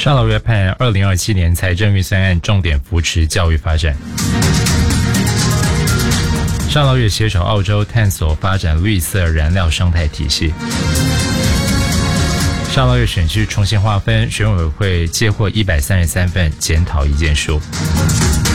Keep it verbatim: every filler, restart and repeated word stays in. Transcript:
上老约判二零二七年财政预算案重点扶持教育发展。上老约携手澳洲探索发展绿色燃料生态体系。上老约选区重新划分，选委会接获一百三十三份检讨意见书。